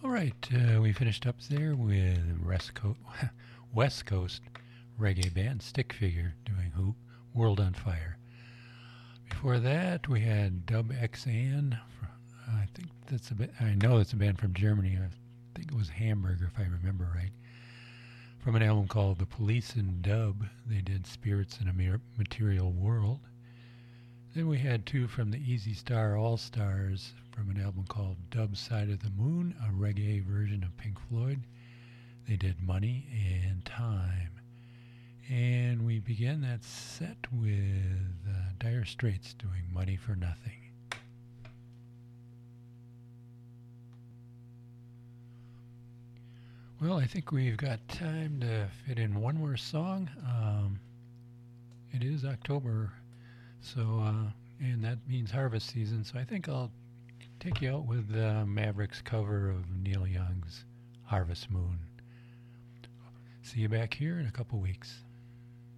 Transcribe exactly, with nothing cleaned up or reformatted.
All right, uh, we finished up there with West Coast, West Coast reggae band Stick Figure doing Hoop World on Fire. Before that, we had Dub X An. I think that's a bit. I know it's a band from Germany. I think it was Hamburger, if I remember right. From an album called The Police and Dub, they did Spirits in a Material World. Then we had two from the Easy Star All Stars from an album called Dub Side of the Moon, a reggae version of Pink Floyd. They did Money and Time. And we began that set with uh, Dire Straits doing Money for Nothing. Well, I think we've got time to fit in one more song. Um, it is October, so uh, and that means harvest season. So I think I'll take you out with uh, Mavericks' cover of Neil Young's "Harvest Moon." See you back here in a couple weeks.